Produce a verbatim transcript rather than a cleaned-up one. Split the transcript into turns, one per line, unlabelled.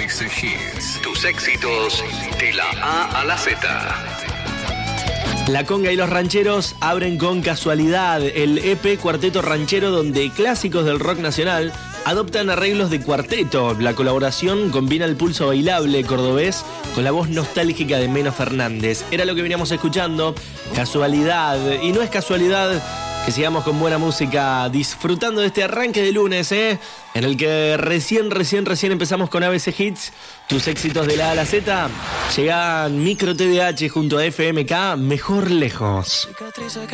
S Hits. Tus éxitos de la A a la Z.
La Conga y los Rancheros abren con Casualidad, el E P Cuarteto Ranchero donde clásicos del rock nacional adoptan arreglos de cuarteto. La colaboración combina el pulso bailable cordobés con la voz nostálgica de Meno Fernández. Era lo que veníamos escuchando, Casualidad. Y no es casualidad que sigamos con buena música, disfrutando de este arranque de lunes, ¿eh? En el que recién, recién, recién empezamos con A B C Hits, tus éxitos de la A a la Z. Llegan Micro T D H junto a F M K, Mejor Lejos.